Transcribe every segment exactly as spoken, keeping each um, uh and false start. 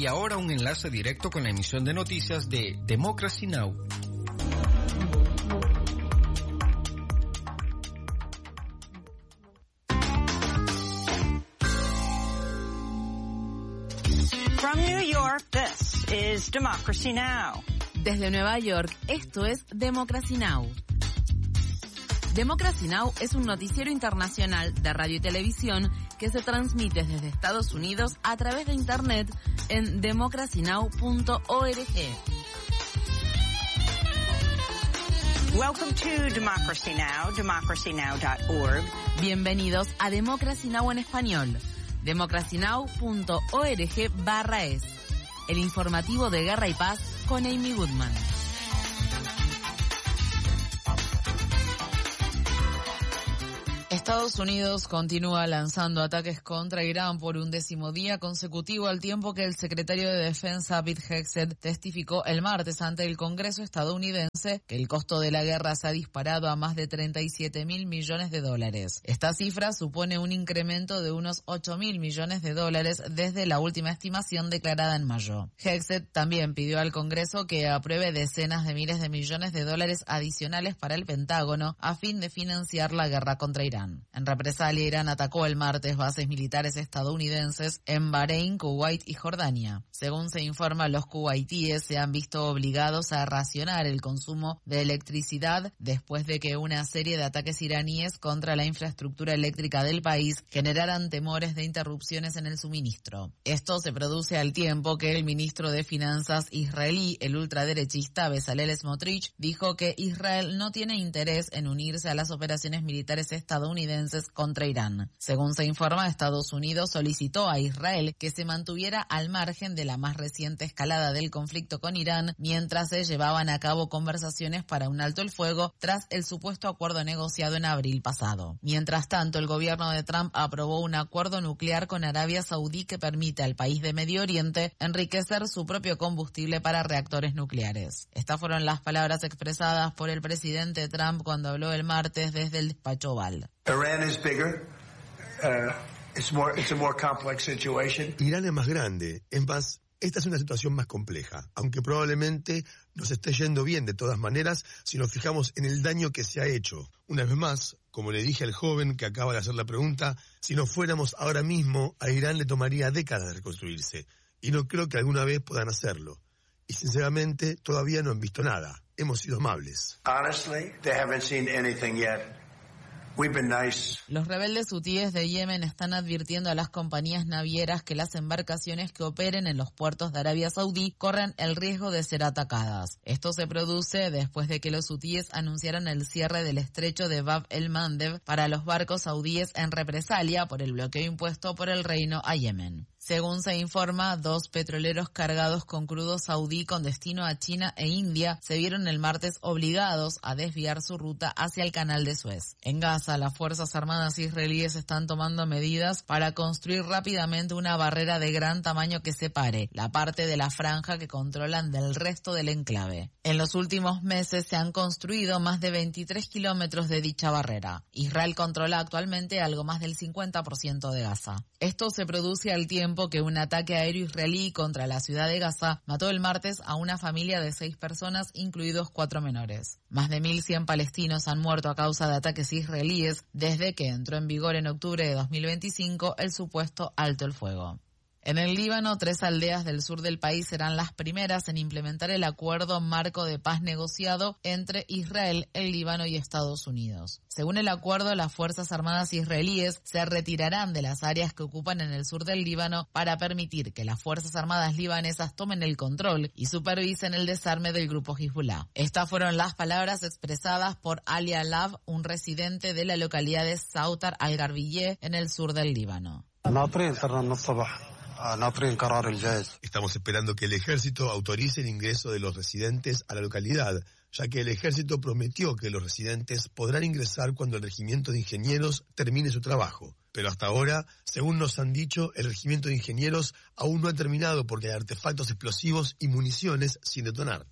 Y ahora un enlace directo con la emisión de noticias de Democracy Now! From New York, this is Democracy Now! Desde Nueva York, esto es Democracy Now! Democracy Now! Es un noticiero internacional de radio y televisión que se transmite desde Estados Unidos a través de Internet en democracy now punto org. Welcome to Democracy Now!, democracy now dot org. Bienvenidos a Democracy Now! En español, democracy now punto org barra es. El informativo de Guerra y Paz con Amy Goodman. Estados Unidos continúa lanzando ataques contra Irán por un décimo día consecutivo, al tiempo que el secretario de Defensa Pete Hegseth testificó el martes ante el Congreso estadounidense que el costo de la guerra se ha disparado a más de treinta y siete mil millones de dólares. Esta cifra supone un incremento de unos ocho mil millones de dólares desde la última estimación declarada en mayo. Hegseth también pidió al Congreso que apruebe decenas de miles de millones de dólares adicionales para el Pentágono a fin de financiar la guerra contra Irán. En represalia, Irán atacó el martes bases militares estadounidenses en Bahrein, Kuwait y Jordania. Según se informa, los kuwaitíes se han visto obligados a racionar el consumo de electricidad después de que una serie de ataques iraníes contra la infraestructura eléctrica del país generaran temores de interrupciones en el suministro. Esto se produce al tiempo que el ministro de Finanzas israelí, el ultraderechista Bezalel Smotrich, dijo que Israel no tiene interés en unirse a las operaciones militares estadounidenses contra Irán. Según se informa, Estados Unidos solicitó a Israel que se mantuviera al margen de la más reciente escalada del conflicto con Irán mientras se llevaban a cabo conversaciones para un alto el fuego tras el supuesto acuerdo negociado en abril pasado. Mientras tanto, el gobierno de Trump aprobó un acuerdo nuclear con Arabia Saudí que permite al país de Medio Oriente enriquecer su propio combustible para reactores nucleares. Estas fueron las palabras expresadas por el presidente Trump cuando habló el martes desde el despacho Oval. Iran is bigger. Uh, it's more, it's a more complex situation. Irán es más grande. Es más, esta es una situación más compleja, aunque probablemente nos esté yendo bien de todas maneras si nos fijamos en el daño que se ha hecho. Una vez más, como le dije al joven que acaba de hacer la pregunta, si nos fuéramos ahora mismo, a Irán le tomaría décadas de reconstruirse, y no creo que alguna vez puedan hacerlo. Y sinceramente, todavía no han visto nada. Hemos sido amables. Honestly, they haven't seen anything yet. We've been nice. Los rebeldes hutíes de Yemen están advirtiendo a las compañías navieras que las embarcaciones que operen en los puertos de Arabia Saudí corren el riesgo de ser atacadas. Esto se produce después de que los hutíes anunciaron el cierre del estrecho de Bab el-Mandeb para los barcos saudíes en represalia por el bloqueo impuesto por el reino a Yemen. Según se informa, dos petroleros cargados con crudo saudí con destino a China e India se vieron el martes obligados a desviar su ruta hacia el canal de Suez. En Gaza, las Fuerzas Armadas israelíes están tomando medidas para construir rápidamente una barrera de gran tamaño que separe la parte de la franja que controlan del resto del enclave. En los últimos meses se han construido más de veintitrés kilómetros de dicha barrera. Israel controla actualmente algo más del cincuenta por ciento de Gaza. Esto se produce al tiempo que un ataque aéreo israelí contra la ciudad de Gaza mató el martes a una familia de seis personas, incluidos cuatro menores. Más de mil cien palestinos han muerto a causa de ataques israelíes desde que entró en vigor en octubre de dos mil veinticinco el supuesto alto el fuego. En el Líbano, tres aldeas del sur del país serán las primeras en implementar el acuerdo marco de paz negociado entre Israel, el Líbano y Estados Unidos. Según el acuerdo, las Fuerzas Armadas israelíes se retirarán de las áreas que ocupan en el sur del Líbano para permitir que las Fuerzas Armadas libanesas tomen el control y supervisen el desarme del grupo Hezbollah. Estas fueron las palabras expresadas por Ali Alab, un residente de la localidad de Sautar al-Garbiyeh en el sur del Líbano. Estamos esperando que el ejército autorice el ingreso de los residentes a la localidad, ya que el ejército prometió que los residentes podrán ingresar cuando el regimiento de ingenieros termine su trabajo. Pero hasta ahora, según nos han dicho, el regimiento de ingenieros aún no ha terminado porque hay artefactos explosivos y municiones sin detonar.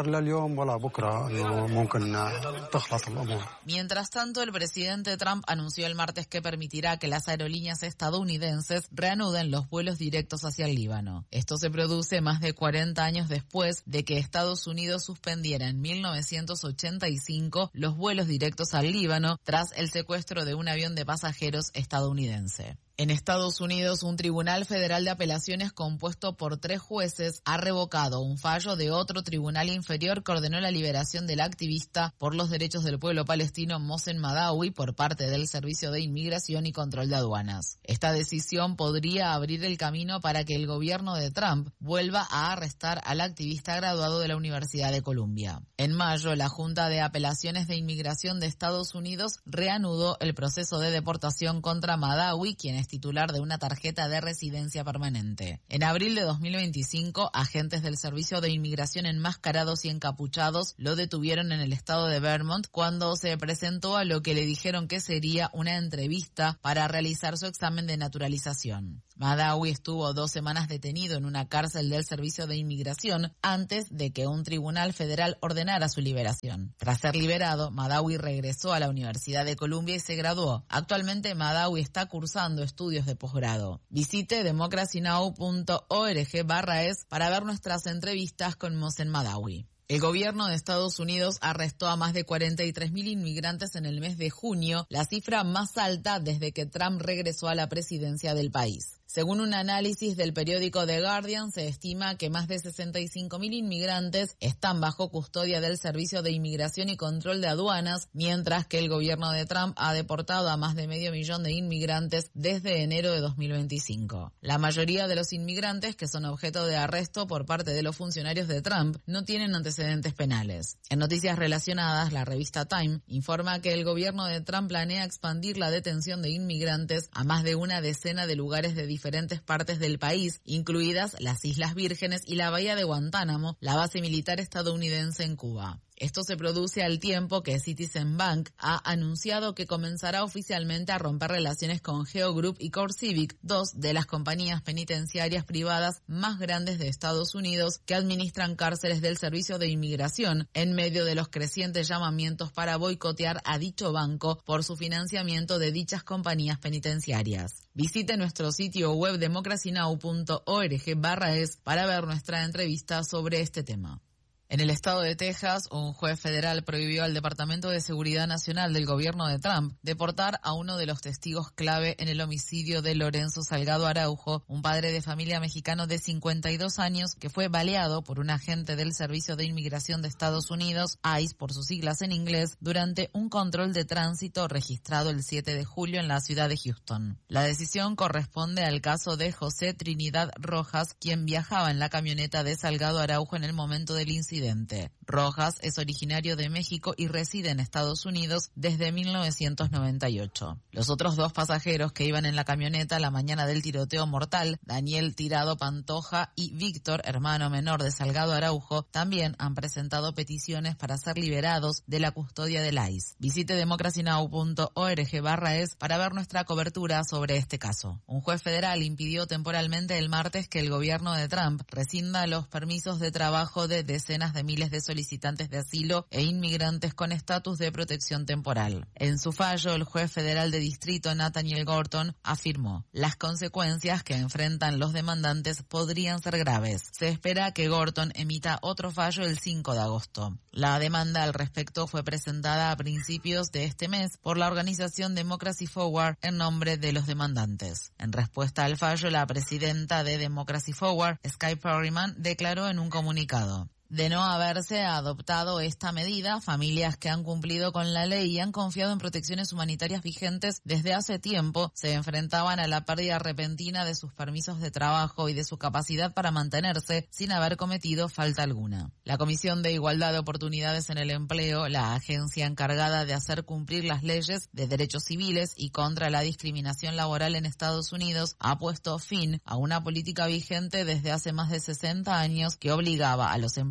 Mientras tanto, el presidente Trump anunció el martes que permitirá que las aerolíneas estadounidenses reanuden los vuelos directos hacia el Líbano. Esto se produce más de cuarenta años después de que Estados Unidos suspendiera en mil novecientos ochenta y cinco los vuelos directos al Líbano tras el secuestro de un avión de pasajeros estadounidense. En Estados Unidos, un tribunal federal de apelaciones compuesto por tres jueces ha revocado un fallo de otro tribunal inferior que ordenó la liberación del activista por los derechos del pueblo palestino Mohsen Madawi por parte del Servicio de Inmigración y Control de Aduanas. Esta decisión podría abrir el camino para que el gobierno de Trump vuelva a arrestar al activista graduado de la Universidad de Columbia. En mayo, la Junta de Apelaciones de Inmigración de Estados Unidos reanudó el proceso de deportación contra Madawi, quien es titular de una tarjeta de residencia permanente. En abril de dos mil veinticinco, agentes del Servicio de Inmigración enmascarados y encapuchados lo detuvieron en el estado de Vermont cuando se presentó a lo que le dijeron que sería una entrevista para realizar su examen de naturalización. Madawi estuvo dos semanas detenido en una cárcel del Servicio de Inmigración antes de que un tribunal federal ordenara su liberación. Tras ser liberado, Madawi regresó a la Universidad de Columbia y se graduó. Actualmente, Madawi está cursando estudios de posgrado. Visite democracynow punto org barra es para ver nuestras entrevistas con Mohsen Madawi. El gobierno de Estados Unidos arrestó a más de cuarenta y tres mil inmigrantes en el mes de junio, la cifra más alta desde que Trump regresó a la presidencia del país. Según un análisis del periódico The Guardian, se estima que más de sesenta y cinco mil inmigrantes están bajo custodia del Servicio de Inmigración y Control de Aduanas, mientras que el gobierno de Trump ha deportado a más de medio millón de inmigrantes desde enero de dos mil veinticinco. La mayoría de los inmigrantes que son objeto de arresto por parte de los funcionarios de Trump no tienen antecedentes penales. En noticias relacionadas, la revista Time informa que el gobierno de Trump planea expandir la detención de inmigrantes a más de una decena de lugares de diferentes partes del país, incluidas las Islas Vírgenes y la bahía de Guantánamo, la base militar estadounidense en Cuba. Esto se produce al tiempo que Citizen Bank ha anunciado que comenzará oficialmente a romper relaciones con Geo Group y CoreCivic, dos de las compañías penitenciarias privadas más grandes de Estados Unidos que administran cárceles del Servicio de Inmigración, en medio de los crecientes llamamientos para boicotear a dicho banco por su financiamiento de dichas compañías penitenciarias. Visite nuestro sitio web democracynow punto org barra es para ver nuestra entrevista sobre este tema. En el estado de Texas, un juez federal prohibió al Departamento de Seguridad Nacional del gobierno de Trump deportar a uno de los testigos clave en el homicidio de Lorenzo Salgado Araujo, un padre de familia mexicano de cincuenta y dos años que fue baleado por un agente del Servicio de Inmigración de Estados Unidos, ICE por sus siglas en inglés, durante un control de tránsito registrado el siete de julio en la ciudad de Houston. La decisión corresponde al caso de José Trinidad Rojas, quien viajaba en la camioneta de Salgado Araujo en el momento del incidente. Rojas es originario de México y reside en Estados Unidos desde mil novecientos noventa y ocho. Los otros dos pasajeros que iban en la camioneta la mañana del tiroteo mortal, Daniel Tirado Pantoja y Víctor, hermano menor de Salgado Araujo, también han presentado peticiones para ser liberados de la custodia del ICE. Visite democracynow punto org barra es para ver nuestra cobertura sobre este caso. Un juez federal impidió temporalmente el martes que el gobierno de Trump rescinda los permisos de trabajo de decenas de miles de solicitantes de asilo e inmigrantes con estatus de protección temporal. En su fallo, el juez federal de distrito Nathaniel Gorton afirmó: las consecuencias que enfrentan los demandantes podrían ser graves. Se espera que Gorton emita otro fallo el cinco de agosto. La demanda al respecto fue presentada a principios de este mes por la organización Democracy Forward en nombre de los demandantes. En respuesta al fallo, la presidenta de Democracy Forward, Sky Perryman, declaró en un comunicado: de no haberse adoptado esta medida, familias que han cumplido con la ley y han confiado en protecciones humanitarias vigentes desde hace tiempo se enfrentaban a la pérdida repentina de sus permisos de trabajo y de su capacidad para mantenerse sin haber cometido falta alguna. La Comisión de Igualdad de Oportunidades en el Empleo, la agencia encargada de hacer cumplir las leyes de derechos civiles y contra la discriminación laboral en Estados Unidos, ha puesto fin a una política vigente desde hace más de sesenta años que obligaba a los empleados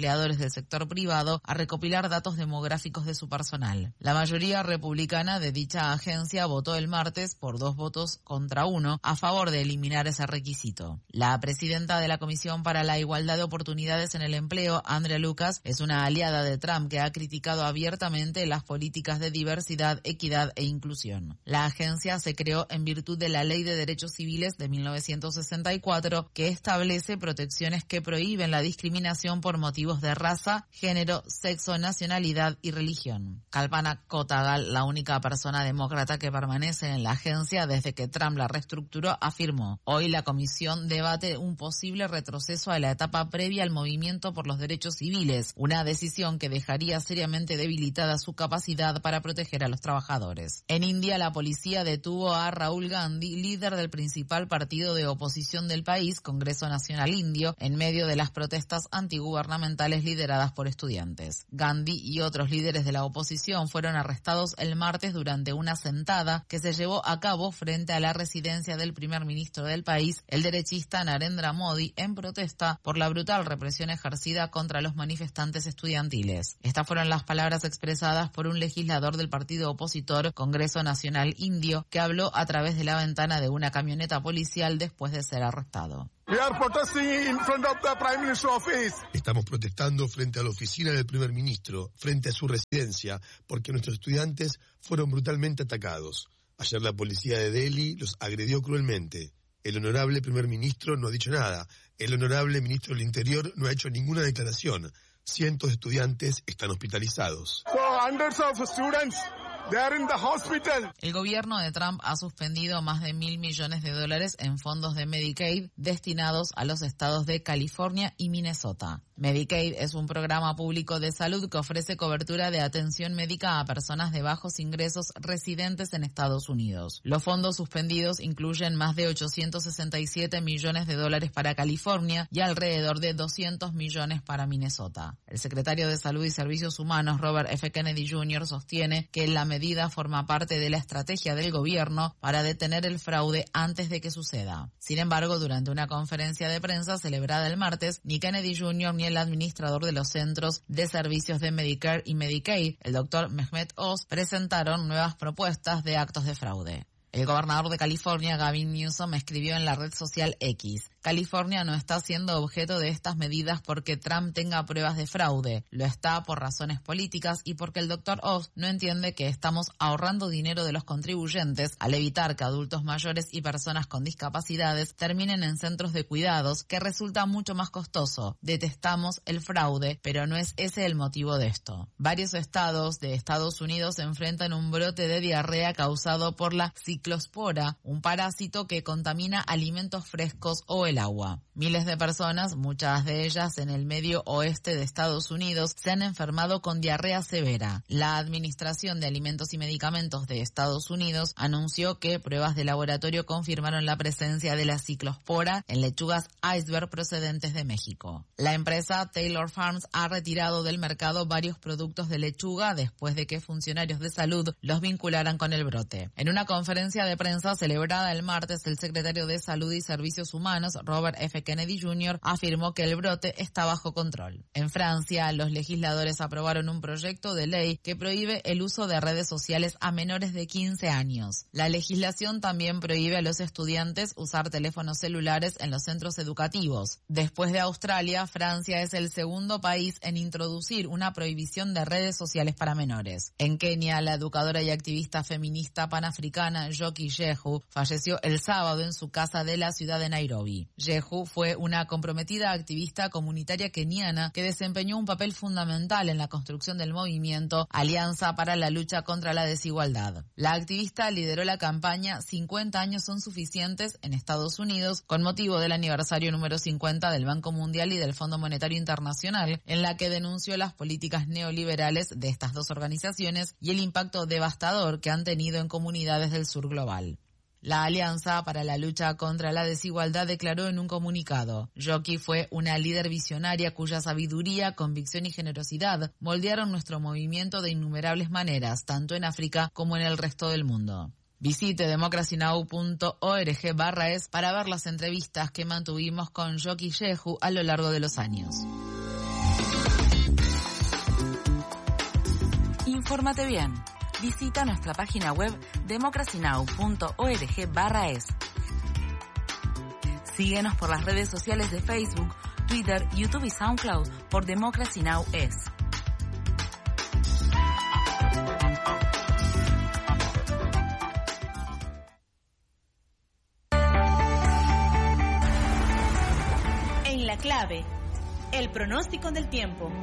empleadores del sector privado a recopilar datos demográficos de su personal. La mayoría republicana de dicha agencia votó el martes por dos votos contra uno a favor de eliminar ese requisito. La presidenta de la Comisión para la Igualdad de Oportunidades en el Empleo, Andrea Lucas, es una aliada de Trump que ha criticado abiertamente las políticas de diversidad, equidad e inclusión. La agencia se creó en virtud de la Ley de Derechos Civiles de mil novecientos sesenta y cuatro, que establece protecciones que prohíben la discriminación por motivos de raza, género, sexo, nacionalidad y religión. Kalpana Kotagal, la única persona demócrata que permanece en la agencia desde que Trump la reestructuró, afirmó: hoy la comisión debate un posible retroceso a la etapa previa al movimiento por los derechos civiles, una decisión que dejaría seriamente debilitada su capacidad para proteger a los trabajadores. En India, la policía detuvo a Rahul Gandhi, líder del principal partido de oposición del país, Congreso Nacional Indio, en medio de las protestas antigubernamentales lideradas por estudiantes. Gandhi y otros líderes de la oposición fueron arrestados el martes durante una sentada que se llevó a cabo frente a la residencia del primer ministro del país, el derechista Narendra Modi, en protesta por la brutal represión ejercida contra los manifestantes estudiantiles. Estas fueron las palabras expresadas por un legislador del partido opositor Congreso Nacional Indio, que habló a través de la ventana de una camioneta policial después de ser arrestado. Estamos protestando frente a la oficina del primer ministro, frente a su residencia, porque nuestros estudiantes fueron brutalmente atacados. Ayer la policía de Delhi los agredió cruelmente. El honorable primer ministro no ha dicho nada. El honorable ministro del Interior no ha hecho ninguna declaración. Cientos de estudiantes están hospitalizados. El gobierno de Trump ha suspendido más de mil millones de dólares en fondos de Medicaid destinados a los estados de California y Minnesota. Medicaid es un programa público de salud que ofrece cobertura de atención médica a personas de bajos ingresos residentes en Estados Unidos. Los fondos suspendidos incluyen más de ochocientos sesenta y siete millones de dólares para California y alrededor de doscientos millones para Minnesota. El secretario de Salud y Servicios Humanos, Robert F. Kennedy junior, sostiene que la medida forma parte de la estrategia del gobierno para detener el fraude antes de que suceda. Sin embargo, durante una conferencia de prensa celebrada el martes, ni Kennedy junior ni el administrador de los centros de servicios de Medicare y Medicaid, el doctor Mehmet Oz, presentaron nuevas propuestas de actos de fraude. El gobernador de California, Gavin Newsom, escribió en la red social X: California no está siendo objeto de estas medidas porque Trump tenga pruebas de fraude. Lo está por razones políticas y porque el doctor Oz no entiende que estamos ahorrando dinero de los contribuyentes al evitar que adultos mayores y personas con discapacidades terminen en centros de cuidados, que resulta mucho más costoso. Detestamos el fraude, pero no es ese el motivo de esto. Varios estados de Estados Unidos enfrentan un brote de diarrea causado por la ciclospora, un parásito que contamina alimentos frescos o el agua. Miles de personas, muchas de ellas en el medio oeste de Estados Unidos, se han enfermado con diarrea severa. La Administración de Alimentos y Medicamentos de Estados Unidos anunció que pruebas de laboratorio confirmaron la presencia de la ciclospora en lechugas iceberg procedentes de México. La empresa Taylor Farms ha retirado del mercado varios productos de lechuga después de que funcionarios de salud los vincularan con el brote. En una conferencia de prensa celebrada el martes, el secretario de Salud y Servicios Humanos, Robert F. Kennedy junior, afirmó que el brote está bajo control. En Francia, los legisladores aprobaron un proyecto de ley que prohíbe el uso de redes sociales a menores de quince años. La legislación también prohíbe a los estudiantes usar teléfonos celulares en los centros educativos. Después de Australia, Francia es el segundo país en introducir una prohibición de redes sociales para menores. En Kenia, la educadora y activista feminista panafricana Njoki Njeku falleció el sábado en su casa de la ciudad de Nairobi. Njeku fue una comprometida activista comunitaria keniana que desempeñó un papel fundamental en la construcción del movimiento Alianza para la Lucha contra la Desigualdad. La activista lideró la campaña cincuenta años son suficientes en Estados Unidos con motivo del aniversario número cincuenta del Banco Mundial y del Fondo Monetario Internacional, en la que denunció las políticas neoliberales de estas dos organizaciones y el impacto devastador que han tenido en comunidades del sur global. La Alianza para la Lucha contra la Desigualdad declaró en un comunicado: Njoki fue una líder visionaria cuya sabiduría, convicción y generosidad moldearon nuestro movimiento de innumerables maneras, tanto en África como en el resto del mundo. Visite democracynow punto org barra es para ver las entrevistas que mantuvimos con Njoki Njeku a lo largo de los años. Infórmate bien. Visita nuestra página web democracy now punto org barra es. Síguenos por las redes sociales de Facebook, Twitter, YouTube y SoundCloud por Democracy Now! Es. En la clave, el pronóstico del tiempo.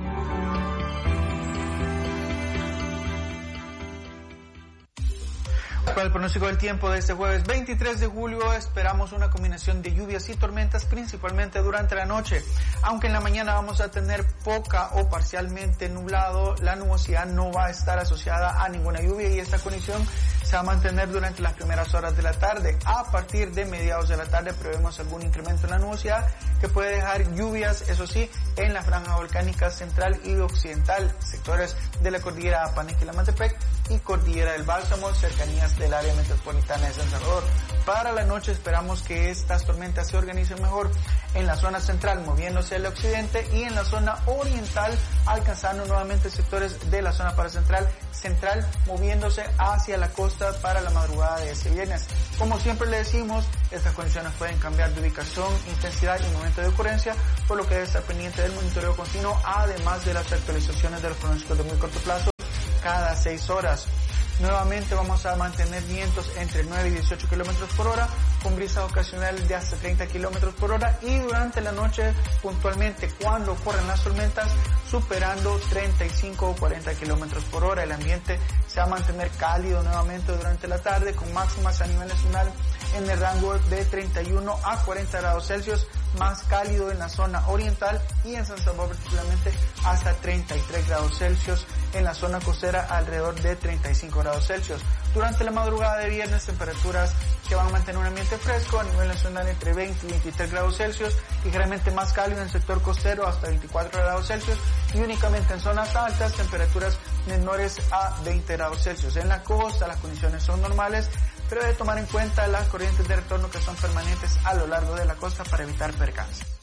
Para el pronóstico del tiempo de este jueves veintitrés de julio esperamos una combinación de lluvias y tormentas principalmente durante la noche. Aunque en la mañana vamos a tener poca o parcialmente nublado, la nubosidad no va a estar asociada a ninguna lluvia y esta condición se va a mantener durante las primeras horas de la tarde. A partir de mediados de la tarde prevemos algún incremento en la nubosidad que puede dejar lluvias, eso sí, en la franja volcánica central y occidental, sectores de la cordillera Apanequila-Matepec y cordillera del Bálsamo, cercanías del área metropolitana de San Salvador. Para la noche esperamos que estas tormentas se organicen mejor en la zona central, moviéndose al occidente, y en la zona oriental, alcanzando nuevamente sectores de la zona paracentral central, moviéndose hacia la costa para la madrugada de ese viernes. Como siempre le decimos, estas condiciones pueden cambiar de ubicación, intensidad y momento de ocurrencia, por lo que debe estar pendiente del monitoreo continuo, además de las actualizaciones de los pronósticos de muy corto plazo cada seis horas. Nuevamente vamos a mantener vientos entre nueve y dieciocho kilómetros por hora, con brisas ocasionales de hasta treinta kilómetros por hora, y durante la noche, puntualmente cuando ocurren las tormentas, superando treinta y cinco o cuarenta kilómetros por hora. El ambiente se va a mantener cálido nuevamente durante la tarde, con máximas a nivel nacional en el rango de treinta y uno a cuarenta grados Celsius, más cálido en la zona oriental y en San Salvador particularmente hasta treinta y tres grados Celsius, en la zona costera alrededor de treinta y cinco grados Celsius. Durante la madrugada de viernes, temperaturas que van a mantener un ambiente fresco a nivel nacional entre veinte y veintitrés grados Celsius, ligeramente más cálido en el sector costero hasta veinticuatro grados Celsius, y únicamente en zonas altas temperaturas menores a veinte grados Celsius. En la costa las condiciones son normales, pero debe tomar en cuenta las corrientes de retorno que son permanentes a lo largo de la costa para evitar percances.